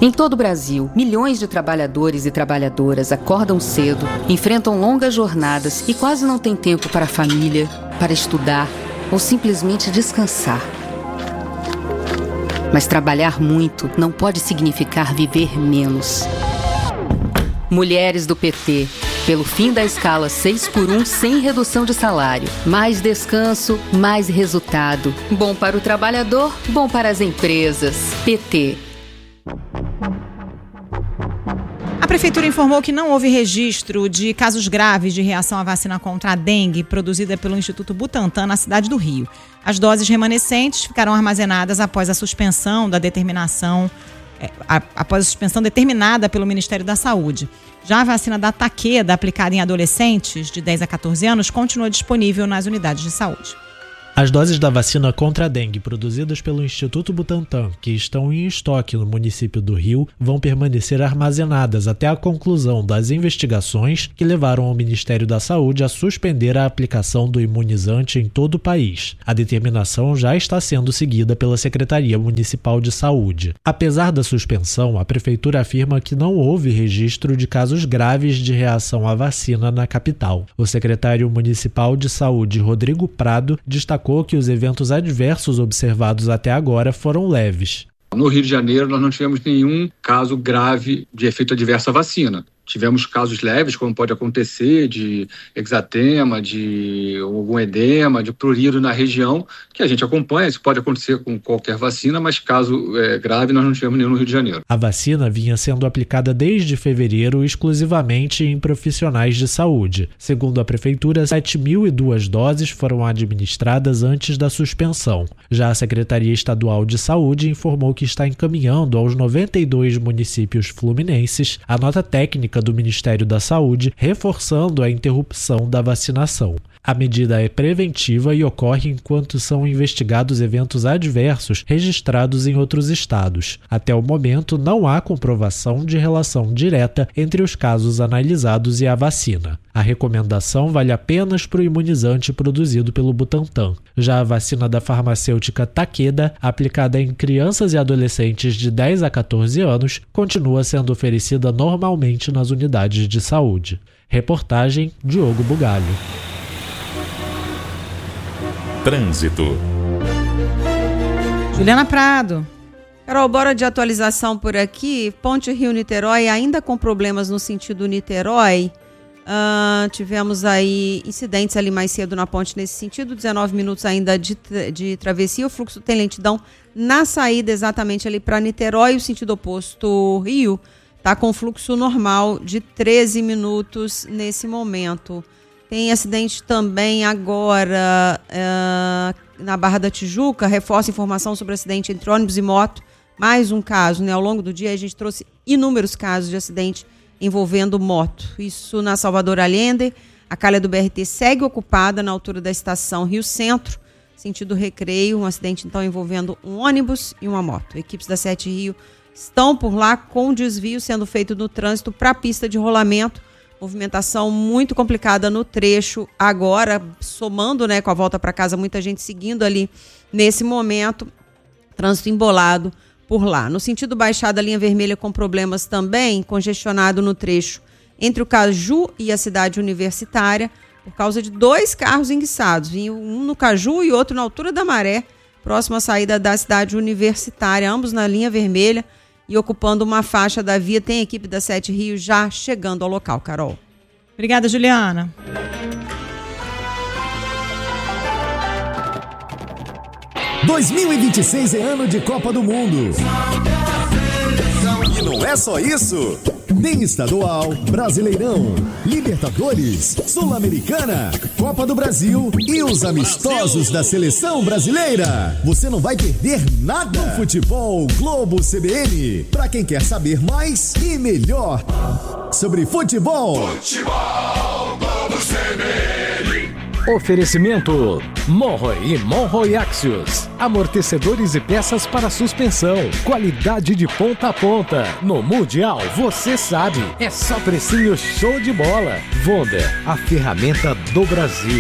Em todo o Brasil, milhões de trabalhadores e trabalhadoras acordam cedo, enfrentam longas jornadas e quase não têm tempo para a família, para estudar ou simplesmente descansar. Mas trabalhar muito não pode significar viver menos. Mulheres do PT, pelo fim da escala 6x1 sem redução de salário. Mais descanso, mais resultado. Bom para o trabalhador, bom para as empresas. PT. A Prefeitura informou que não houve registro de casos graves de reação à vacina contra a dengue produzida pelo Instituto Butantan na cidade do Rio. As doses remanescentes ficarão armazenadas após a suspensão determinada pelo Ministério da Saúde. Já a vacina da Takeda, aplicada em adolescentes de 10 a 14 anos, continua disponível nas unidades de saúde. As doses da vacina contra a dengue produzidas pelo Instituto Butantan, que estão em estoque no município do Rio, vão permanecer armazenadas até a conclusão das investigações que levaram ao Ministério da Saúde a suspender a aplicação do imunizante em todo o país. A determinação já está sendo seguida pela Secretaria Municipal de Saúde. Apesar da suspensão, a Prefeitura afirma que não houve registro de casos graves de reação à vacina na capital. O secretário municipal de Saúde, Rodrigo Prado, destacou que os eventos adversos observados até agora foram leves. No Rio de Janeiro, nós não tivemos nenhum caso grave de efeito adverso à vacina. Tivemos casos leves, como pode acontecer, de exatema, de algum edema, de prurido na região, que a gente acompanha. Isso pode acontecer com qualquer vacina, mas caso grave, nós não tivemos nenhum no Rio de Janeiro. A vacina vinha sendo aplicada desde fevereiro exclusivamente em profissionais de saúde. Segundo a Prefeitura, 7.002 doses foram administradas antes da suspensão. Já a Secretaria Estadual de Saúde informou que está encaminhando aos 92 municípios fluminenses a nota técnica do Ministério da Saúde, reforçando a interrupção da vacinação. A medida é preventiva e ocorre enquanto são investigados eventos adversos registrados em outros estados. Até o momento, não há comprovação de relação direta entre os casos analisados e a vacina. A recomendação vale apenas para o imunizante produzido pelo Butantan. Já a vacina da farmacêutica Takeda, aplicada em crianças e adolescentes de 10 a 14 anos, continua sendo oferecida normalmente nas unidades de saúde. Reportagem Diogo Bugalho. Trânsito. Juliana Prado. Carol, bora de atualização por aqui. Ponte Rio-Niterói ainda com problemas no sentido Niterói. Tivemos aí incidentes ali mais cedo na ponte nesse sentido, 19 minutos ainda de travessia. O fluxo tem lentidão na saída exatamente ali para Niterói. O sentido oposto Rio está com fluxo normal de 13 minutos nesse momento. Tem acidente também agora na Barra da Tijuca. Reforça informação sobre acidente entre ônibus e moto. Mais um caso, né? Ao longo do dia a gente trouxe inúmeros casos de acidente envolvendo moto. Isso na Salvador Allende. A calha do BRT segue ocupada na altura da estação Rio Centro, sentido Recreio. Um acidente então envolvendo um ônibus e uma moto. Equipes da 7 Rio estão por lá com desvio sendo feito no trânsito para a pista de rolamento. Movimentação muito complicada no trecho agora, somando, né, com a volta para casa, muita gente seguindo ali nesse momento, trânsito embolado por lá. No sentido Baixada, linha vermelha com problemas também, congestionado no trecho entre o Caju e a cidade universitária, por causa de 2 carros enguiçados, um no Caju e outro na altura da Maré, próximo à saída da cidade universitária, ambos na linha vermelha, e ocupando uma faixa da via. Tem a equipe da 7 Rio já chegando ao local, Carol. Obrigada, Juliana. – 2026 é ano de Copa do Mundo. E não é só isso. Tem estadual, Brasileirão, Libertadores, Sul-Americana, Copa do Brasil e os amistosos da Seleção Brasileira. Você não vai perder nada no Futebol Globo CBN. Para quem quer saber mais e melhor sobre futebol. Futebol Globo CBN. Oferecimento Monroe e Monroe Axios. Amortecedores e peças para suspensão. Qualidade de ponta a ponta. No Mundial, você sabe. É só precinho show de bola. Vonda, a ferramenta do Brasil.